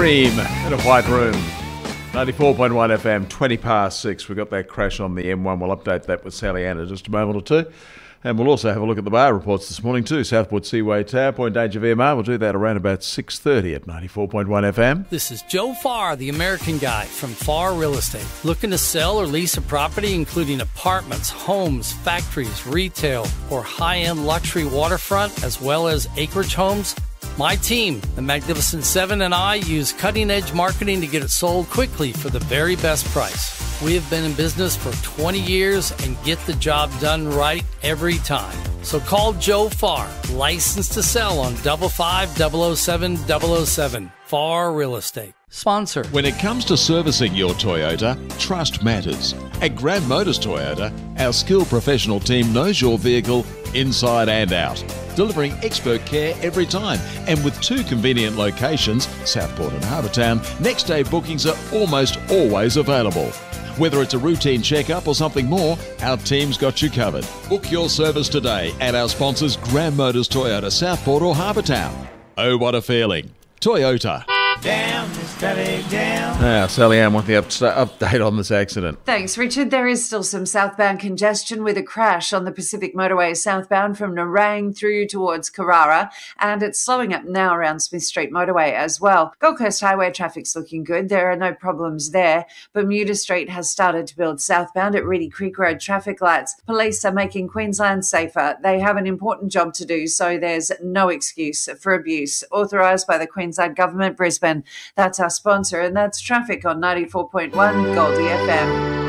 Cream in a white room. 94.1 FM, 20 past 6. We've got that crash on the M1. We'll update that with Sally Ann in just a moment or two. And we'll also have a look at the bar reports this morning too. Southport Seaway Tower, Point Danger VMR. We'll do that around about 6:30 at 94.1 FM. This is Joe Farr, the American guy from Farr Real Estate. Looking to sell or lease a property including apartments, homes, factories, retail, or high-end luxury waterfront, as well as acreage homes? My team, the Magnificent Seven, and I use cutting-edge marketing to get it sold quickly for the very best price. We have been in business for 20 years and get the job done right every time. So call Joe Farr, licensed to sell on 55007-007. Farr Real Estate. Sponsor. When it comes to servicing your Toyota, trust matters. At Grand Motors Toyota, our skilled professional team knows your vehicle inside and out, delivering expert care every time. And with two convenient locations, Southport and Harbour Town, next day bookings are almost always available. Whether it's a routine checkup or something more, our team's got you covered. Book your service today at our sponsors Grand Motors Toyota, Southport or Harbour Town. Oh, what a feeling. Toyota. Down, Mr. down. Now, Sally Ann, want the update on this accident? Thanks, Richard. There is still some southbound congestion with a crash on the Pacific Motorway southbound from Nerang through towards Carrara, and it's slowing up now around Smith Street Motorway as well. Gold Coast Highway traffic's looking good. There are no problems there. Bermuda Street has started to build southbound at Reedy Creek Road traffic lights. Police are making Queensland safer. They have an important job to do, so there's no excuse for abuse. Authorised by the Queensland Government, Brisbane. That's our sponsor, and that's traffic on 94.1 Goldie FM.